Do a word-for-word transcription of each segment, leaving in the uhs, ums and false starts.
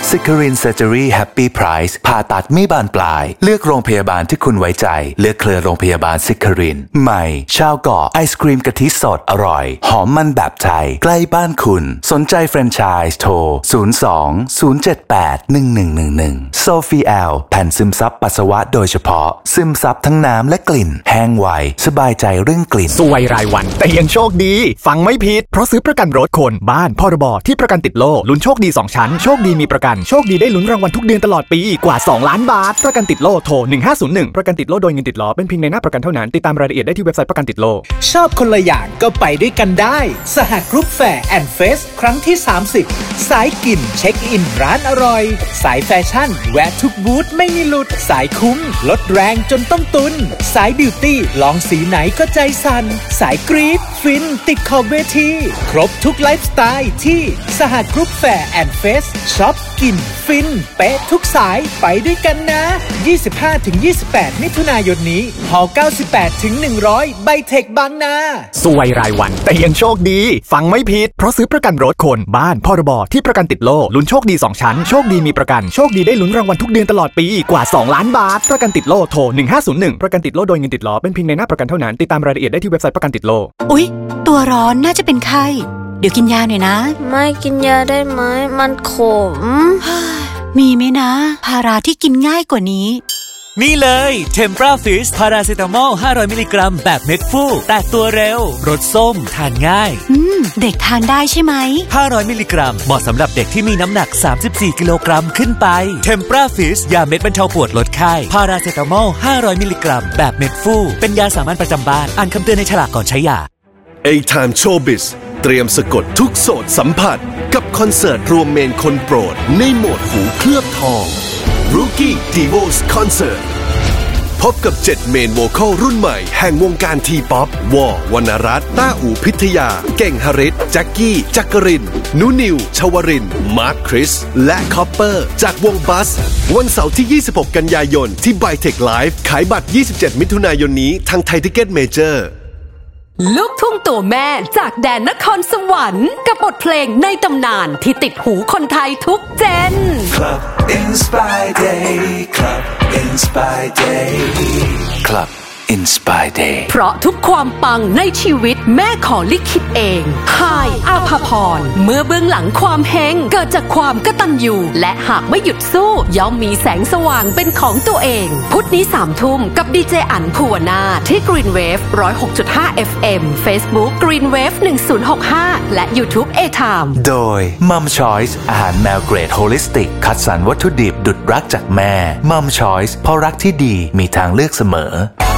ซิคาริน Surgery Happy Price ผ่าตัดไม่บานปลายเลือกโรงพยาบาลที่คุณไว้ใจเลือกเครือโรงพยาบาลซิคารินใหม่ชาวเกาะไอศกรีมกะทิสดอร่อยหอมมันแบบไทยใกล้บ้านคุณสนใจแฟรนไชส์โทรศูนย์ สอง ศูนย์ เจ็ด แปด หนึ่ง หนึ่ง หนึ่ง หนึ่ง Sofiel แผ่นซึมซับปัสสาวะโดยเฉพาะซึมซับทั้งน้ำและกลิ่นแห้งไวสบายใจเรื่องกลิ่นสวยรายวันแต่ยังโชคดีฟังไม่ผิดเพราะซื้อประกันรถคนบ้านพรบที่ประกันติดโล่ลุ้นโชคดีสองชั้นโชคดีมีประกันโชคดีได้ลุ้นรางวัลทุกเดือนตลอดปีกว่าสองล้านบาทประกันติดโล่โทรหนึ่งห้าศูนย์หนึ่งประกันติดโล่โดยเงินติดล้อเป็นเพียงในหน้าประกันเท่านั้นติดตามรายละเอียดได้ที่เว็บไซต์ประกันติดโล่ชอบคนละอย่างก็ไปด้วยกันได้สหกรุ๊ปแฟร์แอนด์เฟสครั้งที่สามสิบสายกินเช็คอินร้านอร่อยสายแฟชั่นแวะทุกบูธไม่มีหลุดสายคุ้มลดแรงจนต้องตุนสายบิวตี้ลองสีไหนก็ใจสั่นสายกรี๊ดฟินติดขอบเวทีครบทุกไลฟ์สไตล์ที่สหกรุ๊ปแฟร์แอนด์เฟสช็อปกินฟินเป๊ะทุกสายไปด้วยกันนะ ยี่สิบห้าถึงยี่สิบแปด มิถุนายนนี้ฮอเก้าสิบแปดถึงหนึ่งร้อยไบเทคบางนาสวยรายวันแต่ยังโชคดีฟังไม่ผิดเพราะซื้อประกันรถคนบ้านพรบที่ประกันติดโล่ลุ้นโชคดีสองชั้นโชคดีมีประกันโชคดีได้ลุ้นรางวัลทุกเดือนตลอดปีกว่าสองล้านบาทประกันติดโล่โทรหนึ่งห้าศูนย์หนึ่งประกันติดโล่โดยเงินติดล้อเป็นเพียงในหน้าประกันเท่านั้นติดตามรายละเอียดได้ที่เว็บไซต์ประกันติดโล่อุ๊ยตัวร้อนน่าจะเป็นไข้เดี๋ยวกินยาหน่อยนะไม่กินยาได้ไหมมันขมมีไหมนะพาราที่กินง่ายกว่านี้นี่เลยเทมปราฟิสพาราเซตามอลห้าร้อยมิลลิกรัมแบบเม็ดฟูแตกตัวเร็วรสส้มทานง่ายอืมเด็กทานได้ใช่ไหมห้าร้อยมิลลิกรัมเหมาะสำหรับเด็กที่มีน้ำหนักสามสิบสี่กิโลกรัมขึ้นไปเทมปราฟิสยาเม็ดบรรเทาปวดลดไข้พาราเซตามอลห้าร้อยมิลลิกรัมแบบเม็ดฟูเป็นยาสามัญประจำบ้านอ่านคำเตือนในฉลากก่อนใช้ยา A-Time Showbiz เตรียมสะกดทุกโสดสัมผัสกับคอนเสิร์ตรวมเมนคนโปรดในโหมดหูเคลือบทอง Rookie Divos Concert พบกับเจ็ดเมนโวคอลรุ่นใหม่แห่งวงการทีป๊อปวอวรรณรัตน์ต้าอู่พิทยาเก่งหฤทธิ์แจ็คกี้จักรินนุนิวชวรินทร์มาร์คคริสและคอปเปอร์จากวงบัสวันเสาร์ที่ยี่สิบหกกันยายนที่ไบเทคไลฟ์ขายบัตรยี่สิบเจ็ดมิถุนายนนี้ทางไทยทิกเก็ตเมเจอร์ลูกทุ่งตัวแม่จากแดนนครสวรรค์กับบทเพลงในตำนานที่ติดหูคนไทยทุกเจน Club Inspire Day Club Inspire Day Club Inspire Day เพราะทุกความปังในชีวิตแม่ขอลิขิตเองฮายอาภพรเมื่อเบื้องหลังความเฮงเกิดจากความกตัญญูและหากไม่หยุดสู้ย่อมมีแสงสว่างเป็นของตัวเองพุธนี้สามทุ่มกับดีเจอั๋นภูวนาถที่ Green Wave หนึ่งร้อยหกจุดห้า เอฟ เอ็ม Facebook Green Wave หนึ่งศูนย์หกห้าและ YouTube A-Time โดย Mum Choice อาหารแมวเกรดโฮลิสติกคัดสรรวัตถุดิบดุจรักจากแม่ Mum Choice เพราะรักที่ดีมีทางเลือกเสมอ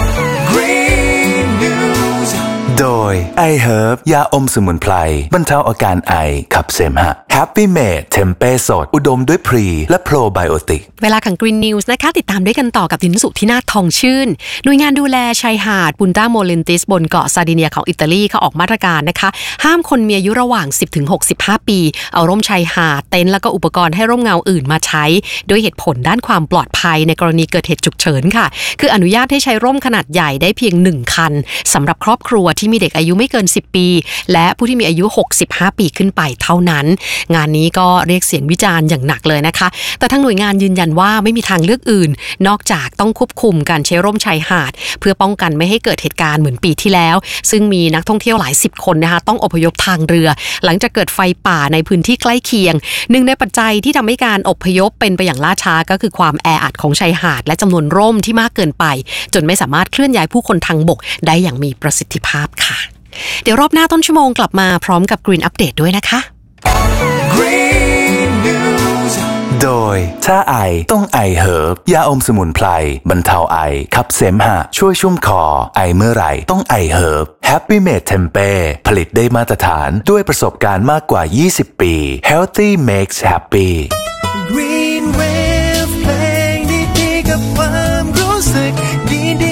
โดย I Herb ยาอมสมุนไพรบรรเทาอาการไอขับเสมหะ Happy Made เทมเป้สดอุดมด้วยพรีและโปรไบโอติกเวลาของ Green News นะคะติดตามด้วยกันต่อกับดินสุที่นาทองชื่นหน่วยงานดูแลชายหาดปุนตาโมเลนติสบนเกาะซาร์ดิเนียของอิตาลีเขาออกมาตรการนะคะห้ามคนมีอายุระหว่าง สิบถึงหกสิบห้า ปีเอาร่มชายหาดเต็นท์แล้วก็อุปกรณ์ให้ร่มเงาอื่นมาใช้โดยเหตุผลด้านความปลอดภัยในกรณีเกิดเหตุฉุกเฉินค่ะคืออนุญาตให้ใช้ร่มขนาดใหญ่ได้เพียงหนึ่งคันสำหรับครอบครัวที่มีเด็กอายุไม่เกินสิบปีและผู้ที่มีอายุหกสิบห้าปีขึ้นไปเท่านั้นงานนี้ก็เรียกเสียงวิจารณ์อย่างหนักเลยนะคะแต่ทางหน่วยงานยืนยันว่าไม่มีทางเลือกอื่นนอกจากต้องควบคุมการใช้ร่มชายหาดเพื่อป้องกันไม่ให้เกิดเหตุการณ์เหมือนปีที่แล้วซึ่งมีนักท่องเที่ยวหลายสิบคนนะคะต้องอพยพทางเรือหลังจากเกิดไฟป่าในพื้นที่ใกล้เคียงหนึ่งในปัจจัยที่ทำให้การอพยพเป็นไปอย่างล่าช้าก็คือความแออัดของชายหาดและจำนวนร่มที่มากเกินไปจนไม่สามารถเคลื่อนย้ายผู้คนทางบกได้อย่างมีประสิทธิภาพค่ะเดี๋ยวรอบหน้าต้นชั่วโมงกลับมาพร้อมกับ Green Update ด้วยนะคะ Green News โดยถ้าไอต้องไอเฮิร์บยาอมสมุนไพรบรรเทาไอขับเสมหะช่วยชุ่มคอไอเมื่อไหร่ต้องไอเฮิร์บ Happy Made Tempeh ผลิตได้มาตรฐานด้วยประสบการณ์มากกว่ายี่สิบปี Healthy makes happy Green Wave เพลงดีๆกับความรู้สึกดี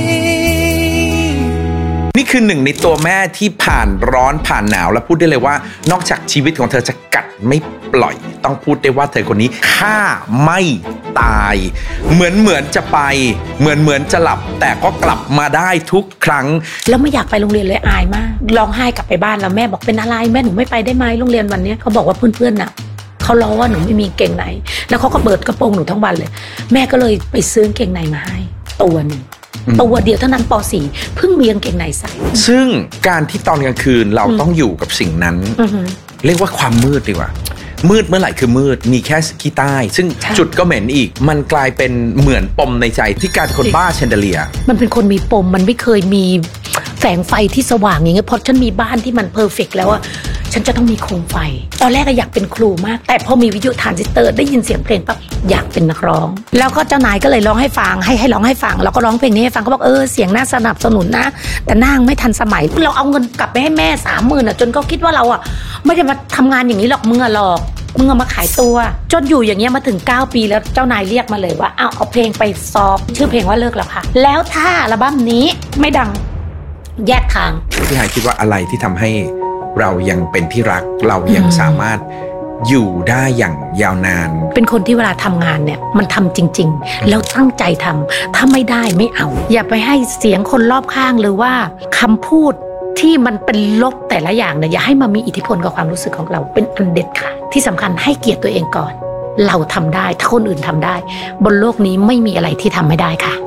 ๆนี่คือหนึ่งในตัวแม่ที่ผ่านร้อนผ่านหนาวและพูดได้เลยว่านอกจากชีวิตของเธอจะกัดไม่ปล่อยต้องพูดได้ว่าเธอคนนี้ฆ่าไม่ตายเหมือนเหมือนจะไปเหมือนเหมือนจะหลับแต่ก็กลับมาได้ทุกครั้งแล้วไม่อยากไปโรงเรียนเลยอายมากร้องไห้กลับไปบ้านแล้วแม่บอกเป็นอะไรแม่หนูไม่ไปได้ไหมโรงเรียนวันนี้เขาบอกว่าเพื่อนๆน่ะเขาล้อว่าหนูไม่มีเกงในแล้วเขาก็เปิดกระโปรงหนูทั้งวันเลยแม่ก็เลยไปซื้อเกงในมาให้ตัวหนึ่งตัวเดียวเท่านั้นป.สี่ เพิ่งมีกางเกงในใส่ซึ่งการที่ตอนกลางคืนเราต้องอยู่กับสิ่งนั้นเรียกว่าความมืดดีกว่ามืดเมื่อไหร่คือมืดมีแค่ขี้ใต้ซึ่งจุดก็เหม็นอีกมันกลายเป็นเหมือนปมในใจที่การคนบ้าแชนเดเลียมันเป็นคนมีปมมันไม่เคยมีแสงไฟที่สว่างอย่างเงี้ยเพราะฉันมีบ้านที่มันเพอร์เฟกต์แล้วอะฉันจะต้องมีโคมไฟตอนแรกก็อยากเป็นครูมากแต่พอมีวิทยุทรานซิสเตอร์ได้ยินเสียงเพลงปั๊บอยากเป็นนักร้องแล้วก็เจ้านายก็เลยร้องให้ฟังให้ให้ร้องให้ฟังเราก็ร้องเพลงนี้ให้ฟังเขาบอกเออเสียงน่าสนับสนุนนะแต่นางไม่ทันสมัยเราเอาเงินกลับไปให้แม่สามหมื่นอะจนเขาคิดว่าเราอะไม่ได้มาทำงานอย่างนี้หรอกมึงอะหรอกมึงเอามาขายตัวจนอยู่อย่างเงี้ยมาถึงเก้าปีแล้วเจ้านายเรียกมาเลยว่าเอาเอาเพลงไปซ้อมชื่อเพลงว่าเลิกแล้วค่ะแล้วถ้าอัลบั้มนี้ไม่ดังแยกทางพี่หายคิดว่าอะไรที่ทำให้เรายังเป็นที่รักเรายังสามารถอยู่ได้อย่างยาวนานเป็นคนที่เวลาทำงานเนี่ยมันทำจริงๆแล้วตั้งใจทำถ้าไม่ได้ไม่เอาอย่าไปให้เสียงคนรอบข้างหรือว่าคำพูดที่มันเป็นลบแต่ละอย่างเนี่ยอย่าให้มันมีอิทธิพลกับความรู้สึกของเราเป็นอันเด็ดขาดที่สำคัญให้เกียรติตัวเองก่อนเราทำได้ถ้าคนอื่นทำได้บนโลกนี้ไม่มีอะไรที่ทำไม่ได้ค่ะ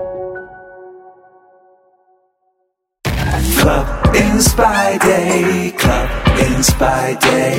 Club Inspire Day Club Inspire Day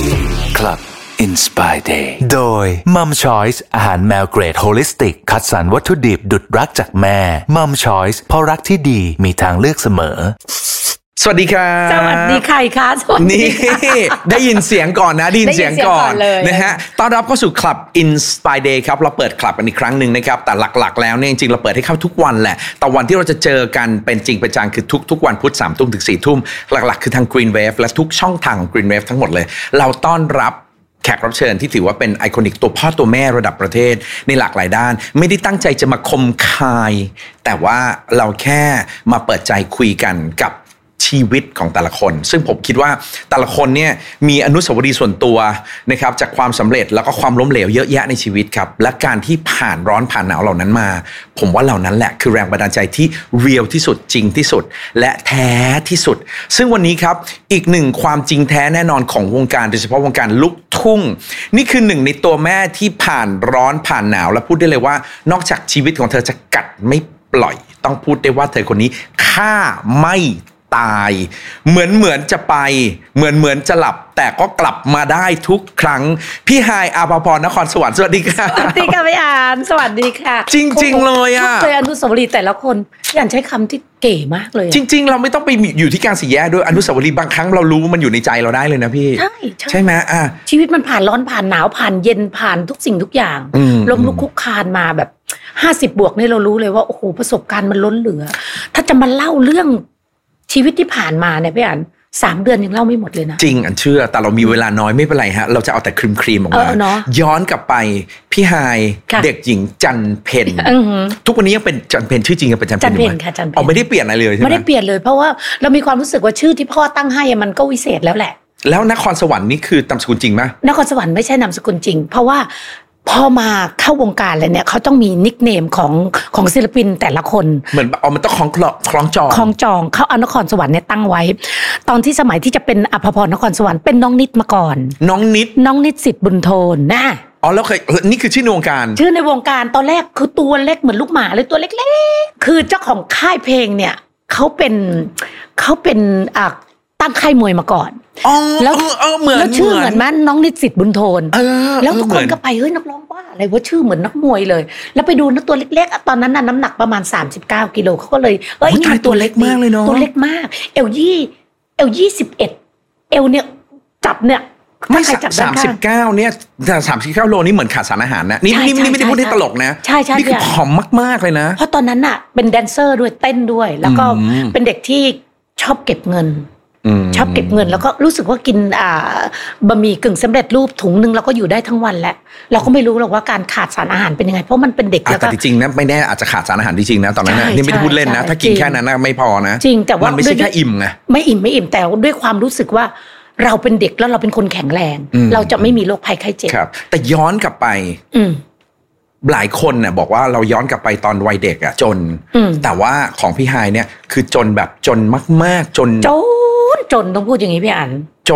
Club Inspire Day โดย Mum Choice อาหารแมวเกรดโฮลิสติกคัดสรรวัตถุดิบดุจรักจากแม่ Mum Choice เพราะรักที่ดีมีทางเลือกเสมอสวัสดีครับสวัสดีค่ะค่ะสวัสดีค่ะนี่ได้ยินเสียงก่อนนะได้ยินเสียงก่อนนะฮะต้อนรับเข้าสู่ Club Inspire Day ครับเราเปิดคลับกันอีกครั้งหนึ่งนะครับแต่หลักๆแล้วเนี่ยจริงๆเราเปิดให้เข้าทุกวันแหละแต่วันที่เราจะเจอกันเป็นจริงเป็นจังคือทุกๆวันพุธสามทุ่มถึงสี่ทุ่มหลักๆคือทาง Green Wave และทุกช่องทางของ Green Wave ทั้งหมดเลยเราต้อนรับแขกรับเชิญที่ถือว่าเป็นไอคอนิกตัวพ่อตัวแม่ระดับประเทศในหลากหลายด้านไม่ได้ตั้งใจจะมาคมคายแต่ว่าเราแค่มาเปิดใจคุยกันกับชีวิตของแต่ละคนซึ่งผมคิดว่าแต่ละคนเนี่ยมีอนุสาวรีย์ส่วนตัวนะครับจากความสำเร็จแล้วก็ความล้มเหลวเยอะแยะในชีวิตครับและการที่ผ่านร้อนผ่านหนาวเหล่านั้นมาผมว่าเหล่านั้นแหละคือแรงบันดาลใจที่เรียลที่สุดจริงที่สุดและแท้ที่สุดซึ่งวันนี้ครับอีกหนึ่งความจริงแท้แน่นอนของวงการโดยเฉพาะวงการลูกทุ่งนี่คือหนึ่งในตัวแม่ที่ผ่านร้อนผ่านหนาวและพูดได้เลยว่านอกจากชีวิตของเธอจะกัดไม่ปล่อยต้องพูดได้ว่าเธอคนนี้ฆ่าไม่ตายเหมือนเหมือนจะไปเหมือนเหมือนจะหลับแต่ก็กลับมาได้ทุกครั้งพี่ฮายอาภพรนครสวรรค์สวัสดีค่ะสวัสดีค่ะพี่อานสวัสดีค่ะจริงๆเลยอ่ะเคยอนุสาวรีย์แต่ละคนพี่อานใช้คำที่เก๋มากเลยจริงๆเราไม่ต้องไปอยู่ที่กลางสี่แยกด้วยอนุสาวรีย์บางครั้งเรารู้มันอยู่ในใจเราได้เลยนะพี่ใช่ใช่ไหมอ่ะชีวิตมันผ่านร้อนผ่านหนาวผ่านเย็นผ่านทุกสิ่งทุกอย่างล้มลุกคุกคานมาแบบห้าสิบบวกนี่เรารู้เลยว่าโอ้โหประสบการณ์มันล้นเหลือถ้าจะมาเล่าเรื่องชีวิตที่ผ่านมาเนี่ยพี่อันสามเดือนยังเล่าไม่หมดเลยนะจริงอันเชื่อแต่เรามีเวลาน้อยไม่เป็นไรฮะเราจะเอาแต่ครีมครีมออกมาย้อนกลับไปพี่ฮายเด็กหญิงจันเพ็ญทุกวันนี้ยังเป็นจันเพ็ญชื่อจริงยังเป็นจันเพ็ญจันเพ็ญค่ะจันเพ็ญอ๋อไม่ได้เปลี่ยนอะไรเลยใช่ไหมไม่ได้เปลี่ยนเลยเพราะว่าเรามีความรู้สึกว่าชื่อที่พ่อตั้งให้มันก็วิเศษแล้วแหละแล้วนครสวรรค์นี่คือนามสกุลจริงไหมนครสวรรค์ไม่ใช่นามสกุลจริงเพราะว่าพอมาเข้าวงการเลยเนี่ยเขาต้องมีนิคเนมของของศิลปินแต่ละคนเหมือนอ๋อมันต้องคล้องคล้องจองคล้องจองเขาเอานครสวรรค์เนี่ยตั้งไว้ตอนที่สมัยที่จะเป็นอภพรนครสวรรค์เป็นน้องนิดมาก่อนน้องนิดน้องนิดสิทธิ์บุญโทนนะอ๋อแล้วเคยนี่คือชื่อในวงการชื่อในวงการตอนแรกคือตัวเล็กเหมือนลูกหมาเลยตัวเล็กๆคือเจ้าของค่ายเพลงเนี่ยเขาเป็นเขาเป็นอ่าตั้งค่ายมวยมาก่อนแล้วแล้วชื่อเหมือนมันน้องนิสิตบุญโทนแล้วทุกคนก็ไปเฮ้ยนักร้องบ้าอะไรว่าชื่อเหมือนนักมวยเลยแล้วไปดูนะตัวเล็กๆตอนนั้นน่ะน้ำหนักประมาณสามสิบเก้ากิโลเขาก็เลยเอ้ยนี่ตัวเล็กมากเลยเนาะตัวเล็กมากเอวยี่เอวยี่สิบเอ็ดเอวเนี่ยจับเนี่ยไม่ใครจับสามสิบเก้าเนี่ยสามสิบเก้าโลนี่เหมือนขาดสารอาหารนะนี่นี่นี่ไม่ได้พูดให้ตลกนะใช่ใช่นี่คือผอมมากๆเลยนะเพราะตอนนั้นน่ะเป็นแดนเซอร์ด้วยเต้นด้วยแล้วก็เป็นเด็กที่ชอบเก็บเงินชอบเก็บเงินแล้วก็รู้สึกว่ากินอ่าบะหมี่กึ่งสำเร็จรูปถุงนึงเราก็อยู่ได้ทั้งวันแล้วเราก็ไม่รู้หรอกว่าการขาดสารอาหารเป็นยังไงเพราะมันเป็นเด็กแล้วก็แต่จริงๆนะไม่แน่อาจจะขาดสารอาหารจริงๆนะตอนนั้นนี่ไม่ได้พูดเล่นนะถ้ากินแค่นั้นไม่พอนะจริงแต่ว่ามันไม่ใช่แค่อิ่มไงไม่อิ่มไม่อิ่มแต่ด้วยความรู้สึกว่าเราเป็นเด็กแล้วเราเป็นคนแข็งแรงเราจะไม่มีโรคภัยไข้เจ็บครับแต่ย้อนกลับไปหลายคนเนี่ยบอกว่าเราย้อนกลับไปตอนวัยเด็กอะจนแต่ว่าของพี่ฮายเนี่ยคือจนแบบจนมากๆจนจนจนต้องพูดอย่างนี้พี่อันจน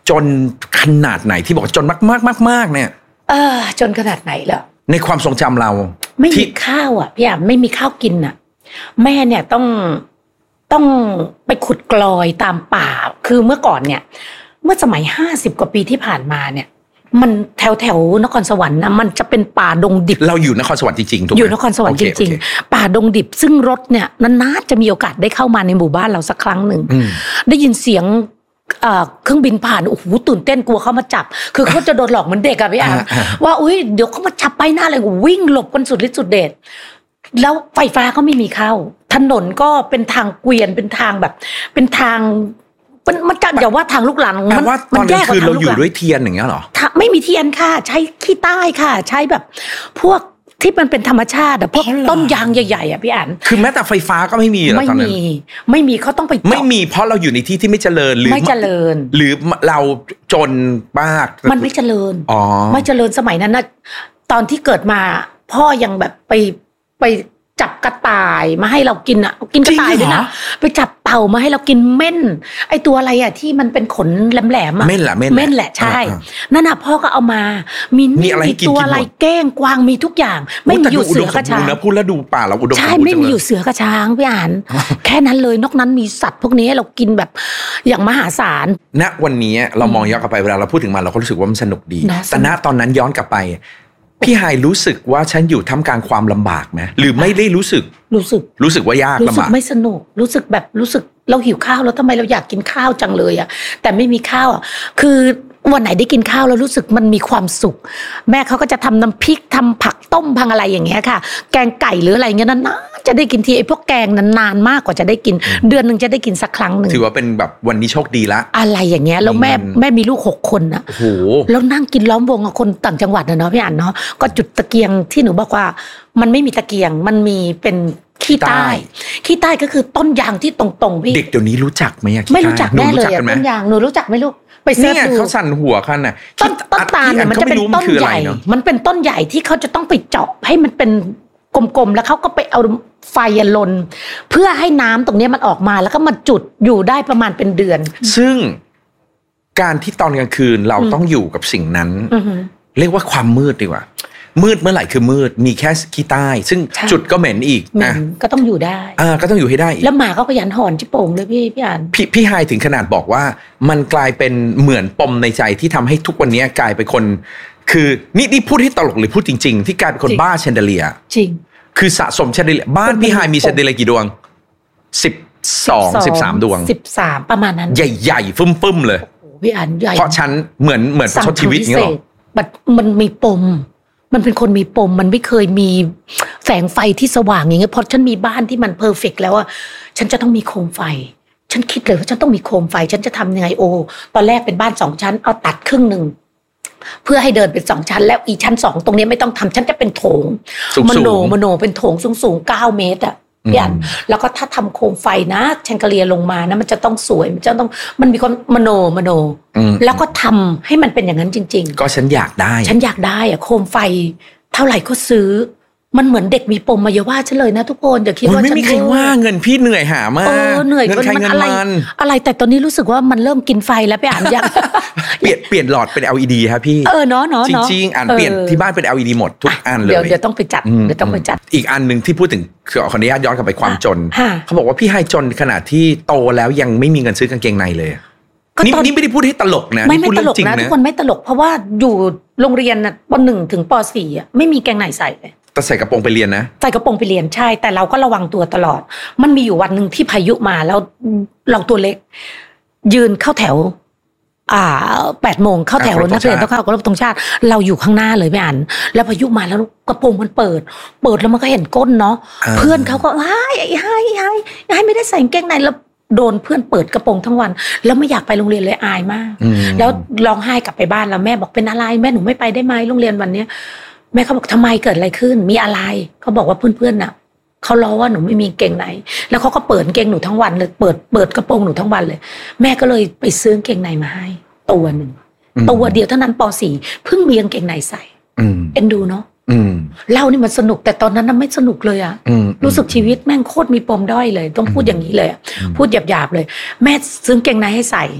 จนขนาดไหนที่บอกจนมากๆมากๆเนี่ยเออจนขนาดไหนเหรอในความทรงจำเราไม่มีข้าวอ่ะพี่อ่ะไม่มีข้าวกินอ่ะแม่เนี่ยต้องต้องไปขุดกลอยตามป่าคือเมื่อก่อนเนี่ยเมื่อสมัยห้าสิบกว่าปีที่ผ่านมาเนี่ยมันแถวแถวนครสวรรค์นะมันจะเป็นป่าดงดิบเราอยู่นครสวรรค์จริงๆถูกไหมอยู่นครสวรรค์จริงๆป่าดงดิบซึ่งรถเนี่ยนานๆจะมีโอกาสได้เข้ามาในหมู่บ้านเราสักครั้งหนึ่งได้ยินเสียงเครื่องบินผ่านโอ้โหตื่นเต้นกลัวเขามาจับคือเขาจะโดนหลอกเหมือนเด็กอะพี่อ่านว่าอุ้ยเดี๋ยวเขามาจับไปหน้าเลยวิ่งหลบกันสุดฤทธิ์สุดเดชแล้วไฟฟ้าก็ไม่มีเข้าถนนก็เป็นทางเกวียนเป็นทางแบบเป็นทางมันมันจะอย่าว่าทางลูกหลานมันว่าตอนกลางคืนเราอยู่ด้วยเทียนอย่างเงี้ยหรอไม่มีเทียนค่ะใช้ขี้ใต้ค่ะใช้แบบพวกที่มันเป็นธรรมชาติอะพวกต้นยางใหญ่ๆอะพี่อั๋นคือแม้แต่ไฟฟ้าก็ไม่มีเหรอตอนนั้นไม่มีไม่มีเขาต้องไปไม่มีเพราะเราอยู่ในที่ที่ไม่เจริญหรือไม่เจริญหรือเราจนมากมันไม่เจริญอ๋อไม่เจริญสมัยนั้นนะตอนที่เกิดมาพ่อยังแบบไปไปจับกระต่ายมาให้เรากินอ่ะกินกระต่ายด้วยนะไปจับเต่ามาให้เรากินเม่นไอตัวอะไรอ่ะที่มันเป็นขนแหลมๆอ่ะเม่นแหละเม่นเม่นแหละใช่นั่นน่ะพ่อก็เอามามีมีตัวอะไรแก้งกวางมีทุกอย่างไม่มีอยู่เสือกระช้างนะพูดแล้วดูป่าเราอุดมสมบูรณ์ใช่ไม่มีอยู่เสือกระช้างพี่อ่านแค่นั้นเลยนอกนั้นมีสัตว์พวกนี้ให้เรากินแบบอย่างมหาศาลณวันนี้เรามองย้อนกลับไปเวลาเราพูดถึงมันเราก็รู้สึกว่ามันสนุกดีแต่ณตอนนั้นย้อนกลับไปพี่ไฮรู้สึกว่าฉันอยู่ท่ามกลางความลำบากไหมหรือไม่ได้รู้สึกรู้สึกรู้สึกว่ายากลำบากรู้สึกไม่สนุกรู้สึกแบบรู้สึกเราหิวข้าวแล้วทำไมเราอยากกินข้าวจังเลยอ่ะแต่ไม่มีข้าวอ่ะคือวันไหนได้กินข้าวแล้วรู้สึกมันมีความสุขแม่เขาก็จะทำน้ำพริกทำผักต้มพังอะไรอย่างเงี้ยค่ะแกงไก่หรืออะไรเงี้ยนั้นนะจะได้กินทีไอ้พวกแกงนั้นนานมากกว่าจะได้กินเดือนนึงจะได้กินสักครั้งนึงถือว่าเป็นแบบวันนี้โชคดีละอะไรอย่างเงี้ยแล้วแม่แม่มีลูกหกคนนะโอ้โหแล้วนั่งกินล้อมวงกับคนต่างจังหวัดนะเนาะพี่อ่านเนาะก็จุดตะเกียงที่หนูบอกว่ามันไม่มีตะเกียงมันมีเป็นขี้ใต้ขี้ใต้ก็คือต้นยางที่ตรงๆพี่เด็กเดี๋ยวนี้รู้จักไหมไม่รู้จักแน่เลยต้นยางหนูรู้จักไหมลูกไปเสิร์ชดูเขาสั่นหัวกันน่ะต้นต้นตาลเนี่ยมันจะเป็นต้นใหญ่มันเป็นต้นใหญ่ที่เขาจะต้องไปเจาะให้มันเป็นกลมๆแล้วเขาก็ไปเอาไฟลนเพื่อให้น้ำตรงนี้มันออกมาแล้วก็มาจุดอยู่ได้ประมาณเป็นเดือนซึ่งการที่ตอนกลางคืนเราต้องอยู่กับสิ่งนั้นเรียกว่าความมืดดีกว่ามืดเมื่อไหร่คือมืดมีแค่ขี้ใต้ซึ่งจุดก็เหม็นอีกนะก็ต้องอยู่ได้อ่าก็ต้องอยู่ให้ได้แล้วหมาก็ขยันหอนจิโป่งเลยพี่พี่อันพี่พี่ไฮถึงขนาดบอกว่ามันกลายเป็นเหมือนปมในใจที่ทำให้ทุกวันนี้กลายเป็นคนคือนี่นี่พูดให้ตลกหรือพูดจริงๆที่กลายเป็นคนบ้าแชนเดเลียจริงคือสะสมแชนเดเลียบ้านพี่ไฮมีแชนเดเลียกี่ดวงสิบสองสิบสามดวงสิบสามประมาณนั้นใหญ่ๆฟึ่มๆเลยพี่อันใหญ่เพราะฉันเหมือนเหมือนประชดชีวิตอย่างเงี้ยหรอมันมันมีปมมันเป็นคนมีปมมันไม่เคยมีแสงไฟที่สว่างอย่างเงี้ยพอฉันมีบ้านที่มันเพอร์เฟกต์แล้วอะฉันจะต้องมีโคมไฟฉันคิดเลยว่าฉันต้องมีโคมไฟฉันจะทำยังไงโอตอนแรกเป็นบ้านสองชั้นเอาตัดครึ่งหนึ่งเพื่อให้เดินเป็นสองชั้นแล้วอีชั้นสองตรงนี้ไม่ต้องทำฉันจะเป็นโถงมโนมโนเป็นโถงสูงสูงเก้าเมตรอะพี่อันแล้วก็ถ้าทำโคมไฟนะแชนเดเลียลงมานะมันจะต้องสวยมันจะต้องมันมีคนมโนมโนแล้วก็ทำให้มันเป็นอย่างนั้นจริงๆก็ฉันอยากได้ฉันอยากได้อะโคมไฟเท่าไหร่ก็ซื้อมันเหมือนเด็กมีปมมาอย่าว่าฉันเลยนะทุกคนอย่าคิดว่าฉันไม่มีใครว่าเงินพี่เหนื่อยหามากเออเหนื่อยเงินใครเงินมันอะไรแต่ตอนนี้รู้สึกว่ามันเริ่มกินไฟแล้วไปอ่านยังเปลี่ยนเปลี่ยนหลอดเป็น แอล อี ดี ครับพี่เออเนาะเนาะจริงๆอ่านเปลี่ยนที่บ้านเป็น แอล อี ดี หมดทุกอันเลยเดี๋ยวเดี๋ยวต้องไปจัดเดี๋ยวต้องไปจัดอีกอันนึงที่พูดถึงขออนุญาตย้อนกลับไปความจนเขาบอกว่าพี่ไฮจนขนาดที่โตแล้วยังไม่มีเงินซื้อกางเกงในเลยนี่นี่ไม่ได้พูดให้ตลกนะไม่ไม่ตลกนะทุกคนไม่ตลกเพราะว่าอยู่โรงเรียนป.หนึ่ง ถึงป.สี่ อ่ะไม่มีแกงในใส่เลยแต่ใส่กระโปรงไปเรียนนะใส่กระโปรงไปเรียนใช่แต่เราก็ระวังตัวตลอดมันมีอยู่วันหนึ่งที่พายุมาแล้วเราตัวเล็กยืนเข้าแถวอ่าแปดโมงเข้าแถวนักเรียนต้องเข้าเคารพธงชาติเราอยู่ข้างหน้าเลยไม่อ่านแล้วพายุมาแล้วกระโปรงมันเปิดเปิดแล้วมันก็เห็นก้นเนาะเพื่อนเขาก็ไอ้ไอ้ไอ้ไอ้ไม่ได้ใส่กางเกงในแล้วโดนเพื่อนเปิดกระโปรงทั้งวันแล้วไม่อยากไปโรงเรียนเลยอายมากแล้วร้องไห้กลับไปบ้านแล้วแม่บอกเป็นอะไรแม่หนูไม่ไปได้ไหมโรงเรียนวันนี้แม่เขาบอกทำไมเกิดอะไรขึ้นมีอะไรเขาบอกว่าเพื่อนๆน่ะเขาล้อว่าหนูไม่มีเกงไหนแล้วเขาก็เปิดเกงหนูทั้งวันเลยเปิดเปิดกระโปรงหนูทั้งวันเลยแม่ก็เลยไปซื้อเกงในมาให้ตัวหนึ่งตัวเดียวเท่านั้นป.สี่ เพิ่งมีกางเกงในใส่เอ็นดูเนาะเล่านี่มันสนุกแต่ตอนนั้นน่ะไม่สนุกเลยอะรู้สึกชีวิตแม่งโคตรมีปมด้อยเลยต้องพูดอย่างนี้เลยพูดหยาบๆเลยแม่ซื้อเกงในให้ใส่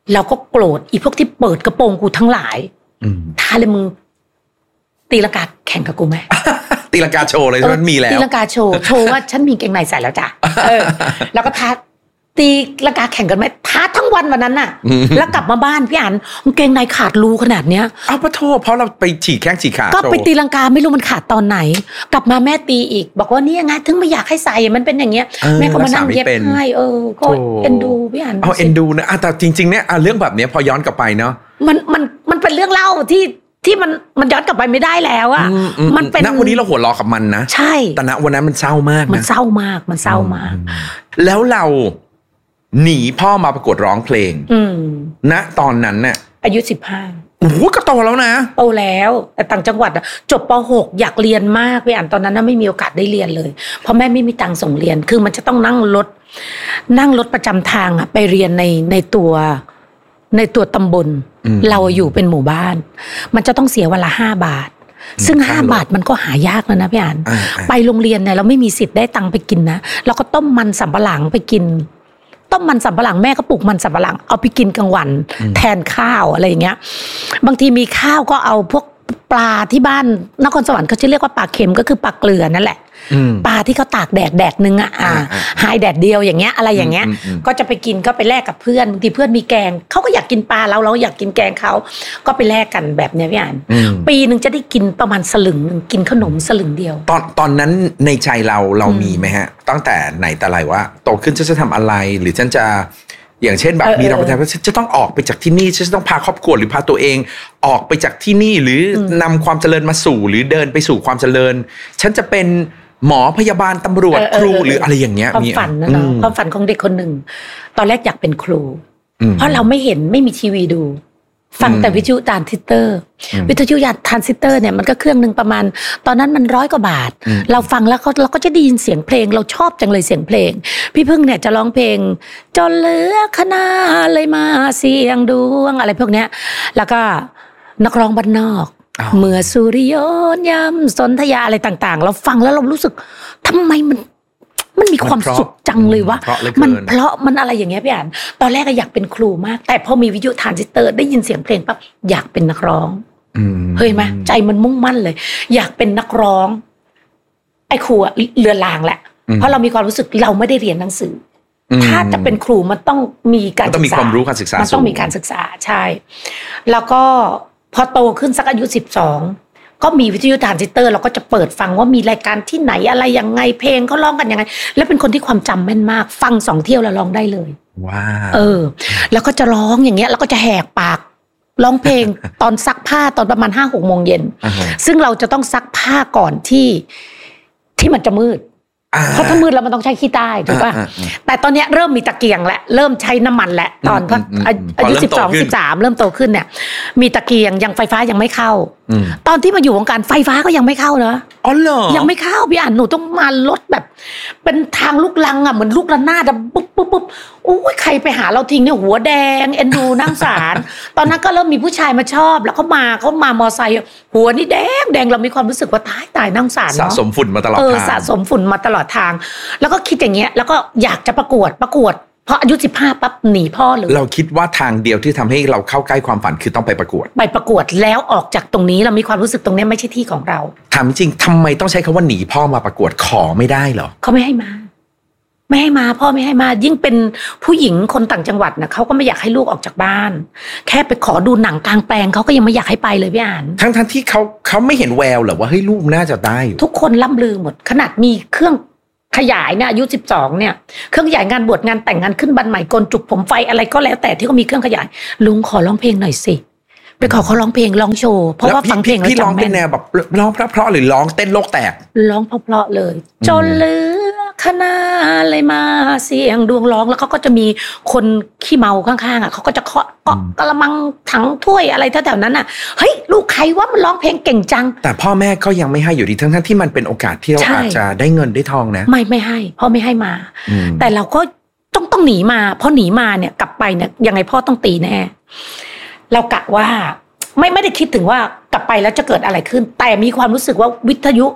เราก็โกรธอีพวกที่เปิดกระโปรงกูทั้งหลายท้าเลยมึงตีลังกาแข่งกับกูไหมตีลังกาโชว์เลยมันมีแล้วตีลังกาโชว์โชว์ว่าฉันมีเกงในใส่แล้วจ้ะเออแล้วก็ท้าตีลังกาแข่งกันไหมท้าทั้งวันวันนั้นน่ะแล้วกลับมาบ้านพี่อันเกงในขาดรูขนาดเนี้ยอ้าวพระโทษเพราะเราไปฉีกแข้งฉีกขาก็ไปตีลังกาไม่รู้มันขาดตอนไหนกลับมาแม่ตีอีกบอกว่านี่ยังไงถึงไม่อยากให้ใส่มันเป็นอย่างเงี้ยแม่ก็มานั่งเย็บให้เออก็เอ็นดูพี่อันเอาเอ็นดูนะแต่จริงๆเนี่ยเรื่องแบบนี้พอย้อนกลับไปเนาะมันมันมันเป็นเรื่องเล่าที่ที่มันมันย้อนกลับไปไม่ได้แล้วอ่ะมันเป็นณวันนี้เราหัวเราะกับมันนะใช่แต่ณวันนั้นมันเศร้ามากนะมันเศร้ามากมันเศร้ามากแล้วเราหนีพ่อมาประกวดร้องเพลงณตอนนั้นน่ะอายุสิบห้าโอ้โหก็โตแล้วนะโตแล้วแต่ต่างจังหวัดจบป.หก อยากเรียนมากไปอ่านตอนนั้นน่ะไม่มีโอกาสได้เรียนเลยเพราะแม่ไม่มีตังค์ส่งเรียนคือมันจะต้องนั่งรถนั่งรถประจำทางอ่ะไปเรียนในในตัวในตัวตำบลเราอยู่เป็นหมู่บ้านมันจะต้องเสียวันละห้าบาทซึ่งห้าบาทมันก็หายากแล้วนะพี่อ่านไปโรงเรียนเนี่ยเราไม่มีสิทธิ์ได้ตังค์ไปกินนะเราก็ต้มมันสำปะหลังไปกินต้มมันสำปะหลังแม่ก็ปลูกมันสำปะหลังเอาไปกินกลางวันแทนข้าวอะไรอย่างเงี้ยบางทีมีข้าวก็เอาพวกปลาที่บ้านนครสวรรค์เขาจะเรียกว่าปลาเค็มก็คือปลาเกลือนั่นแหละปลาที่เขาตากแดดแดดนึงอ่ะหายแดดเดียวอย่างเงี้ยอะไรอย่างเงี้ยก็จะไปกินก็ไปแลกกับเพื่อนบางทีเพื่อนมีแกงเขาก็อยากกินปลาเราเราอยากกินแกงเขาก็ไปแลกกันแบบเนี้ยพี่อ่านปีนึงจะได้กินประมาณสลึงนึงกินขนมสลึงเดียวตอนตอนนั้นในใจเราเรามีไหมฮะตั้งแต่ไหนแต่ไรว่าโตขึ้นฉันจะทำอะไรหรือฉันจะอย่างเช่นแบบมีเราประทานว่าจะต้องออกไปจากที่นี่ฉันจะต้องพาครอบครัวหรือพาตัวเองออกไปจากที่นี่หรือนำความเจริญมาสู่หรือเดินไปสู่ความเจริญฉันจะเป็นหมอพยาบาลตำรวจครูหรืออะไรอย่างเงี้ยความฝันนะเนาะความฝันของเด็กคนหนึ่งตอนแรกอยากเป็นครูเพราะเราไม่เห็นไม่มีทีวีดูฟังแต่วิทยุทรานซิสเตอร์วิทยุทรานซิสเตอร์เนี่ยมันก็เครื่องนึงประมาณตอนนั้นมันร้อยกว่าบาทเราฟังแล้วเราก็จะได้ยินเสียงเพลงเราชอบจังเลยเสียงเพลงพี่พึ่งเนี่ยจะร้องเพลงจนเหลือคณะเลยมาเสียงดวงอะไรพวกเนี้ยแล้วก็นักร้องบ้านนอกเมื่อสุริยนต์ยำสนธยาอะไรต่างๆเราฟังแล้วเรารู้สึกทำไมมันมันมีความสุขจังเลยว่ามันเพราะมันอะไรอย่างเงี้ยพี่อ่านตอนแรกก็อยากเป็นครูมากแต่พอมีวิทยุทรานซิสเตอร์ได้ยินเสียงเพลงปั๊บอยากเป็นนักร้องเฮ้ยไหมใจมันมุ่งมั่นเลยอยากเป็นนักร้องไอ้ครูเรือรางแหละเพราะเรามีความรู้สึกเราไม่ได้เรียนหนังสือถ้าจะเป็นครูมันต้องมีการต้องมีความรู้การศึกษามันต้องมีการศึกษาใช่แล้วก็พอโตขึ้นสักอายุสิบสองก็มีวิทยุทรานซิสเตอร์เราก็จะเปิดฟังว่ามีรายการที่ไหนอะไรยังไงเพลงเขาร้องกันยังไงแล้วเป็นคนที่ความจำแม่นมากฟังสองเที่ยวแล้วร้องได้เลยว้าวเออแล้วก็จะร้องอย่างเงี้ยแล้วก็จะแหกปากร้องเพลง ตอนซักผ้าตอนประมาณห้าหกโมงเย็นซึ่งเราจะต้องซักผ้าก่อนที่ที่มันจะมืดเพราะถ้ามืดแล้วมันต้องใช้ขี้ใต้ถูกป่ะแต่ตอนนี้เริ่มมีตะเกียงแล้วเริ่มใช้น้ำมันแล้วตอนอายุสิบสองสิบสามเริ่มโตขึ้นเนี่ยมีตะเกียงยังไฟฟ้ายังไม่เข้าตอนที่มาอยู่วงการไฟฟ้าก็ยังไม่เข้าเนอะอ๋อเหรอยังไม่เข้าพี่อ่านหนูต้องมารถแบบเป็นทางลูกลังอ่ะเหมือนลูกระนาดปุ๊บปุ๊บปุ๊บโอ้ยใครไปหาเราทิ้งเนี่ยหัวแดงเอ็นดูนั่งสารตอนนั้นก็เริ่มมีผู้ชายมาชอบแล้วเขามาเขามามอไซค์หัวนี่แดงแดงเรามีความรู้สึกว่าตายตายนั่งสารเนาะสะสมฝุ่นมาตลอดทางเออสะสมฝุ่นมาตลอดทางแล้วก็คิดอย่างเงี้ยแล้วก็อยากจะประกวดประกวดเพราะอายุสิบห้าปั๊บหนีพ่อเลยเราคิดว่าทางเดียวที่ทำให้เราเข้าใกล้ความฝันคือต้องไปประกวดไปประกวดแล้วออกจากตรงนี้เรามีความรู้สึกตรงนี้ไม่ใช่ที่ของเราถามจริงทำไมต้องใช้คำว่าหนีพ่อมาประกวดขอไม่ได้เหรอเขาไม่ให้มาไม่ให้มาพ่อไม่ให้มายิ่งเป็นผู้หญิงคนต่างจังหวัดนะเขาก็ไม่อยากให้ลูกออกจากบ้านแค่ไปขอดูหนังกลางแปลงเขาก็ยังไม่อยากให้ไปเลยพี่อ่านทั้งทั้งที่เขาเขาไม่เห็นแววหรอว่าเฮ้ยลูกน่าจะได้ทุกคนล่ำลือหมดขนาดมีเครื่องขยายเนี่ยอายุสิบสองเนี่ยเครื่องขยายงานบวชงานแต่งงานขึ้นบันใหม่กลจุกผมไฟอะไรก็แล้วแต่ที่เขามีเครื่องขยายลุงขอร้องเพลงหน่อยสิไปขอเขาร้องเพลงร้องโชว์เพราะว่าฟังเพลงแล้วจำแม่นพี่ร้องเป็นแนวแบบร้องเพราะๆหรือร้องเต้นโลกแตกร้องเพราะๆเลยจนเหลือคณะเลยมาเสียงดวงร้องแล้วเขาก็จะมีคนขี้เมาข้างๆอ่ะเขาก็จะเคาะเกาะกระมังถังถ้วยอะไรแถวๆนั้นอ่ะเฮ้ยลูกใครว่ามันร้องเพลงเก่งจังแต่พ่อแม่ก็ยังไม่ให้อยู่ดีทั้งๆที่มันเป็นโอกาสที่เราอาจจะได้เงินได้ทองนะไม่ไม่ให้พ่อไม่ให้มาแต่เราก็ต้องต้องหนีมาเพราะหนีมาเนี่ยกลับไปเนี่ยยังไงพ่อต้องตีแน่เรากะว่าไม่ไม่ได้คิดถึงว่ากลับไปแล้วจะเกิดอะไรขึ้นแต่มีความรู้สึกว่าวิทยุ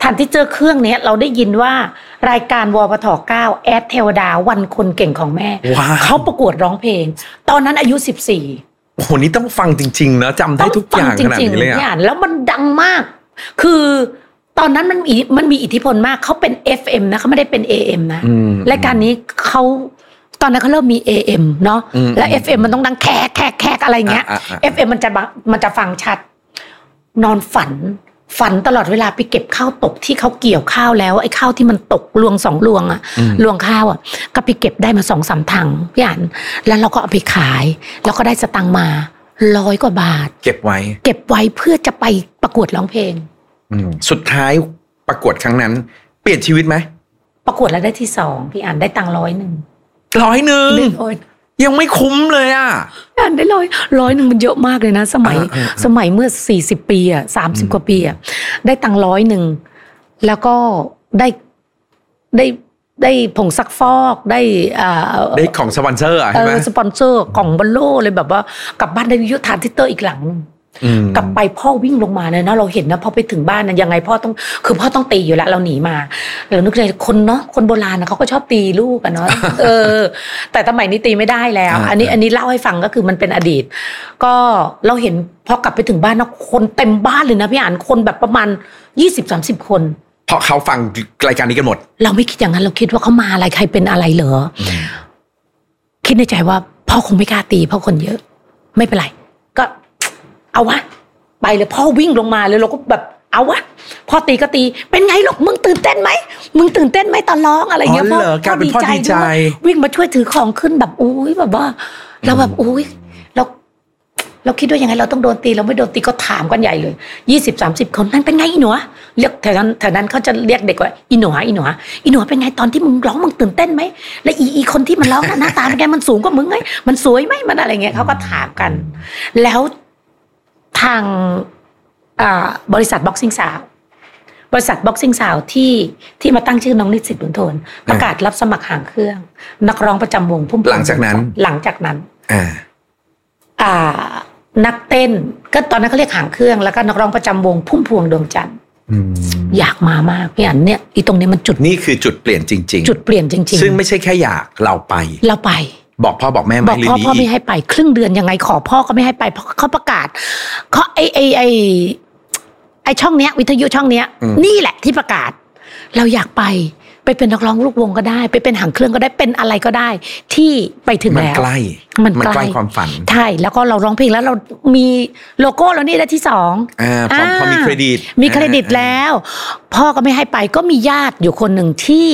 ฐานที่เจอเครื่องนี้เราได้ยินว่ารายการวปทเก้าแอดเทวดาวันคนเก่งของแม่เขาประกวดร้องเพลงตอนนั้นอายุสิบสี่โอ้โหนี่ต้องฟังจริงๆนะจำได้ทุกอย่างขนาดนี้เลยอ่ะแล้วมันดังมากคือตอนนั้นมันมีมันมีอิทธิพลมากเขาเป็น เอฟ เอ็ม นะเขาไม่ได้เป็น เอ เอ็ม นะรายการนี้เขาตอนนั้นเขาเริ่มมี เอ เอ็ม เนาะแล้ว เอฟ เอ็ม มันต้องดังแคกแคกแคกอะไรเงี้ย เอฟ เอ็ม มันจะมันจะฟังชัดนอนฝันฝันตลอดเวลาไปเก็บข้าวตกที่เขาเกี่ยวข้าวแล้วไอ้ข้าวที่มันตกรวงสองรวงอะรวงข้าวอะก็ไปเก็บได้มาสองสามถังพี่อันแล้วเราก็เอาไปขายแล้วก็ได้สตังค์มาร้อยกว่าบาทเก็บไว้เก็บไว้เพื่อจะไปประกวดร้องเพลงสุดท้ายประกวดครั้งนั้นเปลี่ยนชีวิตไหมประกวดแล้วได้ที่สองพี่อันได้ตังค์ร้อยหนึ่งร้อยหนึ่งยังไม่คุ้มเลยอ่ะอ่านได้ร้อยร้อยหนึ่งมันเยอะมากเลยนะสมัยสมัยเมื่อสี่สิบปีอ่ะสามสิบกว่าปีอ่ะได้ตังค์ร้อยหนึ่งแล้วก็ได้ได้ได้ผงซักฟอกได้อ่าได้ของสปอนเซอร์อ่ะใช่ไหมสปอนเซอร์กล่องบัลโล่เลยแบบว่ากลับบ้านได้วิทยุทรานซิสเตอร์อีกหลังกลับไปพ่อวิ่งลงมาเลยนะเราเห็นนะพอไปถึงบ้านนะยังไงพ่อต้องคือพ่อต้องตีอยู่แล้วเราหนีมาเรานึกในคนเนาะคนโบราณนะเขาก็ชอบตีลูกกันเนาะเออแต่สมัยนี้ตีไม่ได้แล้วอันนี้อันนี้เล่าให้ฟังก็คือมันเป็นอดีตก็เราเห็นพอกลับไปถึงบ้านนะคนเต็มบ้านเลยนะพี่อ่านคนแบบประมาณ ยี่สิบสามสิบ คนเพราะเขาฟังรายการนี้กันหมดเราไม่คิดอย่างนั้นเราคิดว่าเขามาอะไรใครเป็นอะไรเหรอคิดในใจว่าพ่อคงไม่กล้าตีเพราะคนเยอะไม่เป็นไรก็เอาวะไปเลยพ่อวิ่งลงมาเลยเราก็แบบเอาวะพ่อตีก็ตีเป็นไงลูกมึงตื่นเต้นไหมมึงตื่นเต้นไหมตอนร้องอะไรเงี้ยพ่อพ่อดีใจด้วยวิ่งมาช่วยถือของขึ้นแบบอุ้ยแบบว่าเราแบบอุ้ยเราเราคิดว่ายังไงเราต้องโดนตีเราไม่โดนตีก็ถามกันใหญ่เลยยี่สิบสามสิบคนนั่นเป็นไงอีหนูเรียกแถวนั้นแถวนั้นเขาจะเรียกเด็กว่าอีหนูอีหนูอีหนูเป็นไงตอนที่มึงร้องมึงตื่นเต้นไหมและอีอีคนที่มันร้องหน้าตาเป็นไงมันสูงกว่ามึงไงมันสวยไหมมันอะไรเงี้ยเขาก็ถามกันแล้วทางบริษัทบ็อกซิ่งสาวบริษัทบ็อกซิ่งสาวที่ที่มาตั้งชื่อน้องนิสิตบุญโทนประกาศรับสมัครหางเครื่องนักร้องประจำวงพุ่มพวงหลังจากนั้นหลังจากนั้นอ่านักเต้นก็ตอนนั้นเขาเรียกหางเครื่องแล้วก็นักร้องประจำวงพุ่มพวงดวงจันทร์อยากมามากพี่อันเนี่ยอีตรงนี้มันจุดนี่คือจุดเปลี่ยนจริงๆจุดเปลี่ยนจริงๆซึ่งไม่ใช่แค่อยากเราไปเราไปบอกพ่อบอกแม่ไม่บอกพ่อพ่อไม่ให้ไปครึ่งเดือนยังไงขอพ่อก็ไม่ให้ไปเพราะเขาประกาศเขาไอไอไอไอช่องเนี้ยวิทยุช่องเนี้ยนี่แหละที่ประกาศเราอยากไปไปเป็นนักร้องลูกวงก็ได้ไปเป็นหางเครื่องก็ได้เป็นอะไรก็ได้ที่ไปถึงแล้วมันใกล้มันใกล้ความฝันใช่แล้วก็เราร้องเพลงแล้วเรามีโลโก้แล้วนี่ได้ที่สองอ่าพอพอมีเครดิตมีเครดิตแล้วพ่อก็ไม่ให้ไปก็มีญาติอยู่คนหนึ่งที่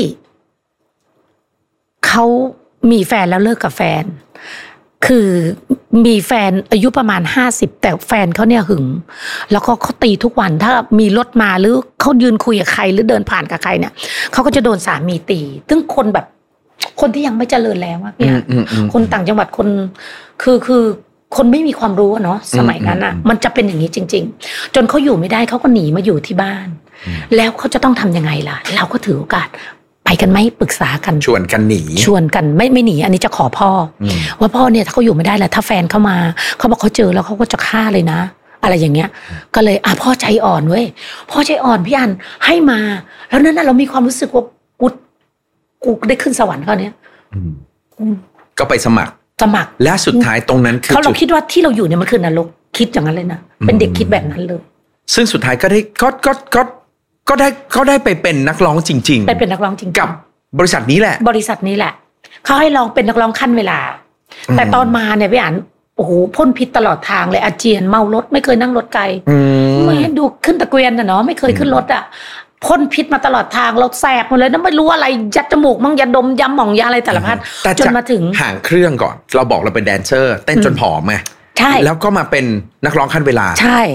เขามีแฟนแล้วเลิกกับแฟนคือมีแฟนอายุประมาณห้าสิบแต่แฟนเขาเนี่ยหึงแล้วก็เขาตีทุกวันถ้ามีรถมาหรือเขายืนคุยกับใครหรือเดินผ่านกับใครเนี่ยเขาก็จะโดนสามีตีซึ่งคนแบบคนที่ยังไม่เจริญแล้วอะเนี่ยคนต่างจังหวัดคนคือคือคนไม่มีความรู้เนาะสมัยนั้นอะมันจะเป็นอย่างนี้จริงๆจนเขาอยู่ไม่ได้เขาก็หนีมาอยู่ที่บ้านแล้วเขาจะต้องทำยังไงล่ะเราก็ถือโอกาสไปกันไหมปรึกษากันชวนกันหนีชวนกันไม่ไม่หนีอันนี้จะขอพ่อว่าพ่อเนี่ยถ้าเขาอยู่ไม่ได้แหละถ้าแฟนเข้ามาเขาบอกเขาเจอแล้วเขาก็จะฆ่าเลยนะอะไรอย่างเงี้ยก็เลยอ่ะพ่อใจอ่อนเว้ยพ่อใจอ่อนพี่อันให้มาแล้วนั้นเรามีความรู้สึกว่ากูกูได้ขึ้นสวรรค์เขาเนี้ยก็ไปสมัครสมัครและสุดท้ายตรงนั้นคือเขาเราคิดว่าที่เราอยู่เนี่ยมันคือนรกคิดอย่างนั้นเลยนะเป็นเด็กคิดแบบนั้นเลยซึ่งสุดท้ายก็ได้ก็ก็ก็ก็ได้ก็ได้ไปเป็นนักร้องจริงๆไปเป็นนักร้องจริงๆกับบริษัทนี้แหละบริษัทนี้แหละเขาให้ลองเป็นนักร้องขั้นเวลาแต่ตอนมาเนี่ยพี่อันโอ้โหพ่นพิษตลอดทางเลยอาเจียนเมารถไม่เคยนั่งรถไกลไม่ดูขึ้นตะเกียงน่ะเนาะไม่เคยขึ้นรถอ่ะพ่นพิษมาตลอดทางเราแสบหมดเลยนะไม่รู้อะไรยัดจมูกมั่งยาดมยาหม่องยาอะไรแต่ละพัดจนมาถึงห่างเครื่องก่อนเราบอกเราเป็นแดนเซอร์เต้นจนผอมไงใช่แล้วก็มาเป็นนักร้องขั้นเวลาใช่